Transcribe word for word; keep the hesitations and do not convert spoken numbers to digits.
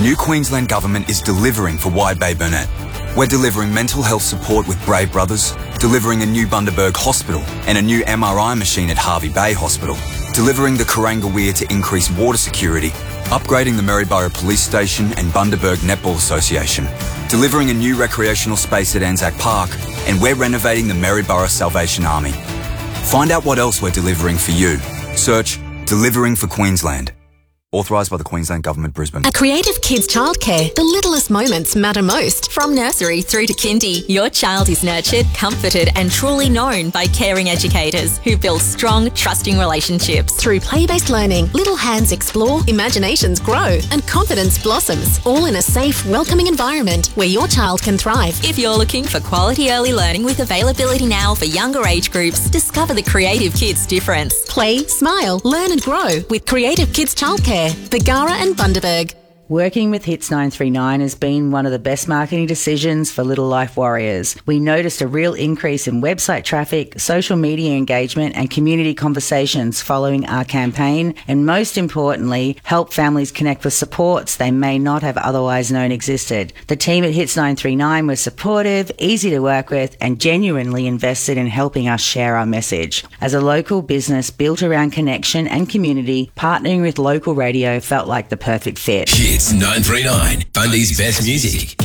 new Queensland Government is delivering for Wide Bay Burnett. We're delivering mental health support with Brave Brothers, delivering a new Bundaberg Hospital and a new M R I machine at Harvey Bay Hospital, delivering the Kuranga Weir to increase water security, upgrading the Maryborough Police Station and Bundaberg Netball Association, delivering a new recreational space at Anzac Park, and we're renovating the Maryborough Salvation Army. Find out what else we're delivering for you. Search Delivering for Queensland. Authorised by the Queensland Government, Brisbane. At Creative Kids Childcare, the littlest moments matter most. From nursery through to kindy, your child is nurtured, comforted and truly known by caring educators who build strong, trusting relationships. Through play-based learning, little hands explore, imaginations grow and confidence blossoms, all in a safe, welcoming environment where your child can thrive. If you're looking for quality early learning with availability now for younger age groups, discover the Creative Kids difference. Play, smile, learn and grow with Creative Kids Childcare, Bargara and Bundaberg. Working with Hits nine three nine has been one of the best marketing decisions for Little Life Warriors. We noticed a real increase in website traffic, social media engagement and community conversations following our campaign, and most importantly, help families connect with supports they may not have otherwise known existed. The team at Hits nine three nine was supportive, easy to work with and genuinely invested in helping us share our message. As a local business built around connection and community, partnering with local radio felt like the perfect fit. Hits nine three nine, Bundy's best music.